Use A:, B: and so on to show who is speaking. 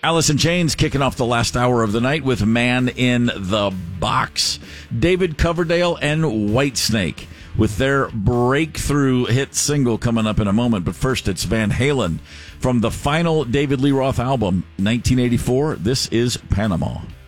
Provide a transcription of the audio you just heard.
A: Alice in Chains kicking off the last hour of the night with Man in the Box. David Coverdale and Whitesnake with their breakthrough hit single coming up in a moment. But first, it's Van Halen from the final David Lee Roth album, 1984. This is Panama.